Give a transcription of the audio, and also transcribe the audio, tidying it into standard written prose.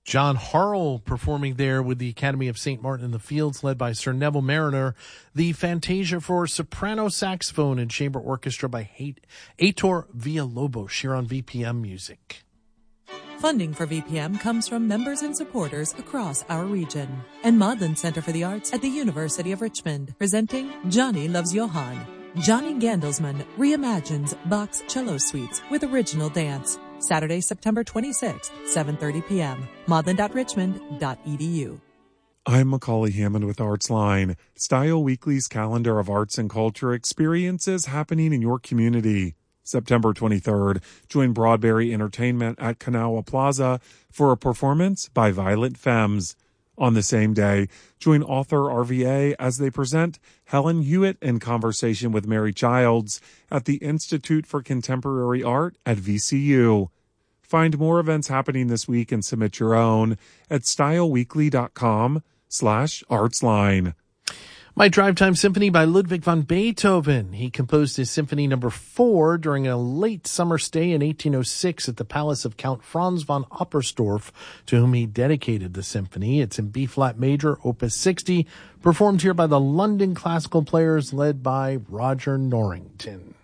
John Harrell performing there with the Academy of St. Martin in the Fields, led by Sir Neville Mariner. The Fantasia for soprano saxophone and chamber orchestra by Heitor Villalobos, here on VPM Music. Funding for VPM comes from members and supporters across our region. And Maudlin Center for the Arts at the University of Richmond, presenting Johnny Loves Johann. Johnny Gandelsman reimagines Bach's cello suites with original dance. Saturday, September 26th, 7:30 p.m. maudlin.richmond.edu. I'm Macaulay Hammond with ArtsLine, Style Weekly's calendar of arts and culture experiences happening in your community. September 23rd, join Broadberry Entertainment at Kanawha Plaza for a performance by Violent Femmes. On the same day, join author RVA as they present Helen Hewitt in conversation with Mary Childs at the Institute for Contemporary Art at VCU. Find more events happening this week and submit your own at styleweekly.com/artsline. My Drive Time Symphony by Ludwig van Beethoven. He composed his Symphony No. 4 during a late summer stay in 1806 at the palace of Count Franz von Oppersdorf, to whom he dedicated the symphony. It's in B-flat major, Opus 60, performed here by the London Classical Players, led by Roger Norrington.